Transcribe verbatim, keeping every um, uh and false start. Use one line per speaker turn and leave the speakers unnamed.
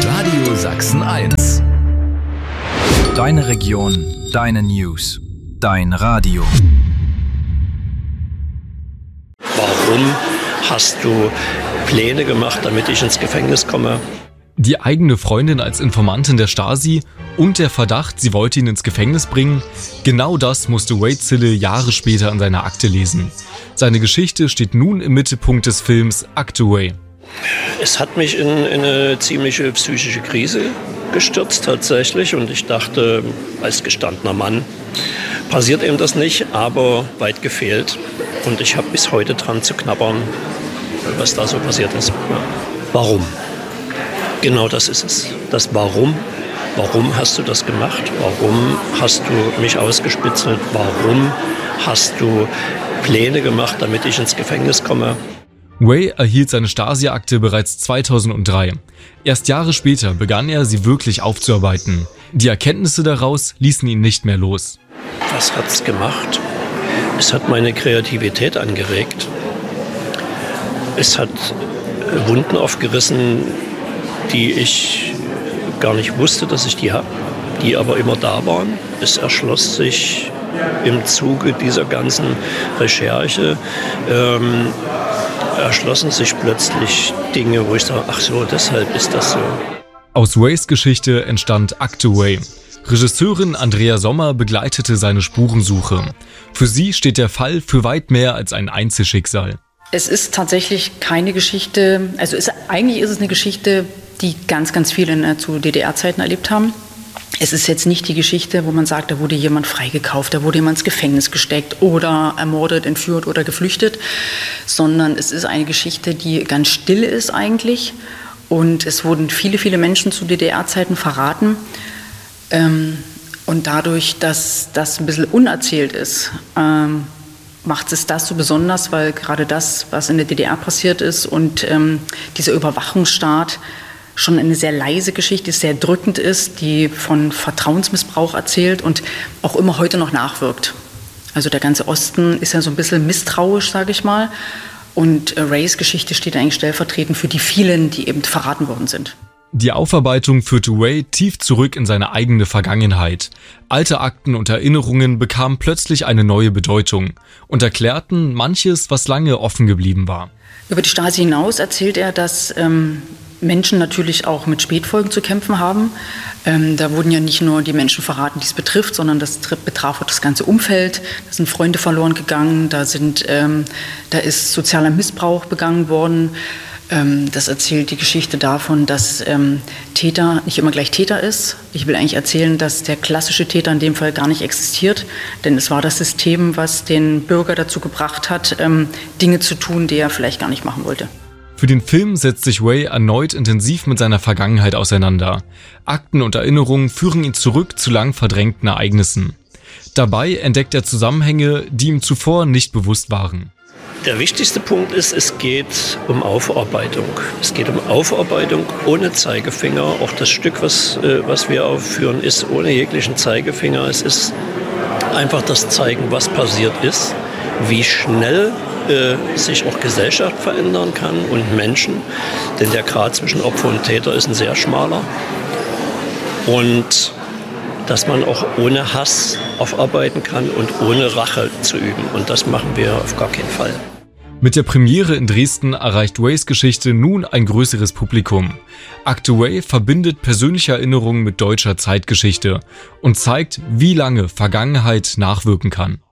Radio Sachsen eins. Deine Region, deine News, dein Radio.
Warum hast du Pläne gemacht, damit ich ins Gefängnis komme?
Die eigene Freundin als Informantin der Stasi und der Verdacht, sie wollte ihn ins Gefängnis bringen, genau das musste Wade Zille Jahre später in seiner Akte lesen. Seine Geschichte steht nun im Mittelpunkt des Films Akte Way.
Es hat mich in, in eine ziemliche psychische Krise gestürzt tatsächlich und ich dachte, als gestandener Mann passiert ihm das nicht, aber weit gefehlt. Und ich habe bis heute dran zu knabbern, was da so passiert ist. Warum? Genau das ist es. Das Warum. Warum hast du das gemacht? Warum hast du mich ausgespitzelt? Warum hast du Pläne gemacht, damit ich ins Gefängnis komme?
Way erhielt seine Stasi-Akte bereits zweitausenddrei. Erst Jahre später begann er, sie wirklich aufzuarbeiten. Die Erkenntnisse daraus ließen ihn nicht mehr los.
Was hat's gemacht? Es hat meine Kreativität angeregt. Es hat Wunden aufgerissen, die ich gar nicht wusste, dass ich die habe, die aber immer da waren. Es erschloss sich im Zuge dieser ganzen Recherche, ähm, erschlossen sich plötzlich Dinge, wo ich sage, ach so, deshalb ist das so.
Aus Ways Geschichte entstand Akte Way. Regisseurin Andrea Sommer begleitete seine Spurensuche. Für sie steht der Fall für weit mehr als ein Einzelschicksal.
Es ist tatsächlich keine Geschichte, also ist, eigentlich ist es eine Geschichte, die ganz, ganz viele in, zu D D R-Zeiten erlebt haben. Es ist jetzt nicht die Geschichte, wo man sagt, da wurde jemand freigekauft, da wurde jemand ins Gefängnis gesteckt oder ermordet, entführt oder geflüchtet, sondern es ist eine Geschichte, die ganz still ist eigentlich. Und es wurden viele, viele Menschen zu D D R-Zeiten verraten. Ähm, und dadurch, dass das ein bisschen unerzählt ist, ähm, macht es das so besonders, weil gerade das, was in der D D R passiert ist und ähm, dieser Überwachungsstaat schon eine sehr leise Geschichte ist, sehr drückend ist, die von Vertrauensmissbrauch erzählt und auch immer heute noch nachwirkt. Also der ganze Osten ist ja so ein bisschen misstrauisch, sage ich mal. Und Rays Geschichte steht eigentlich stellvertretend für die vielen, die eben verraten worden sind.
Die Aufarbeitung führte Way tief zurück in seine eigene Vergangenheit. Alte Akten und Erinnerungen bekamen plötzlich eine neue Bedeutung und erklärten manches, was lange offen geblieben war.
Über die Stasi hinaus erzählt er, dass ähm, Menschen natürlich auch mit Spätfolgen zu kämpfen haben. Ähm, da wurden ja nicht nur die Menschen verraten, die es betrifft, sondern das betraf auch das ganze Umfeld. Da sind Freunde verloren gegangen, da, sind, ähm, da ist sozialer Missbrauch begangen worden. Ähm, das erzählt die Geschichte davon, dass ähm, Täter nicht immer gleich Täter ist. Ich will eigentlich erzählen, dass der klassische Täter in dem Fall gar nicht existiert, denn es war das System, was den Bürger dazu gebracht hat, ähm, Dinge zu tun, die er vielleicht gar nicht machen wollte.
Für den Film setzt sich Way erneut intensiv mit seiner Vergangenheit auseinander. Akten und Erinnerungen führen ihn zurück zu lang verdrängten Ereignissen. Dabei entdeckt er Zusammenhänge, die ihm zuvor nicht bewusst waren.
Der wichtigste Punkt ist, es geht um Aufarbeitung. Es geht um Aufarbeitung ohne Zeigefinger. Auch das Stück, was, äh, was wir aufführen, ist ohne jeglichen Zeigefinger. Es ist einfach das Zeigen, was passiert ist, wie schnell äh, sich auch Gesellschaft verändern kann und Menschen. Denn der Grad zwischen Opfer und Täter ist ein sehr schmaler. Und dass man auch ohne Hass aufarbeiten kann und ohne Rache zu üben. Und das machen wir auf gar keinen Fall.
Mit der Premiere in Dresden erreicht Ways Geschichte nun ein größeres Publikum. Akte Way verbindet persönliche Erinnerungen mit deutscher Zeitgeschichte und zeigt, wie lange Vergangenheit nachwirken kann.